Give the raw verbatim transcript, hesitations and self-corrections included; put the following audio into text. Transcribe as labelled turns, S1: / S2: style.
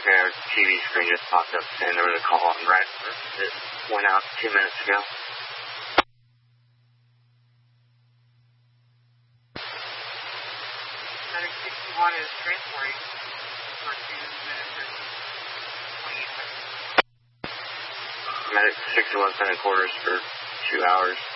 S1: Okay, our T V screen just popped up saying there was a call on Radcliffe that went out two minutes ago.
S2: Medic sixty-one is transporting for two minutes and twenty-eight seconds.
S1: Medic sixty-one sending quarters for two hours.